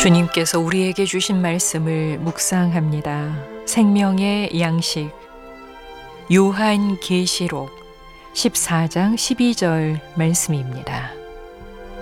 주님께서 우리에게 주신 말씀을 묵상합니다. 생명의 양식 요한계시록 14장 12절 말씀입니다.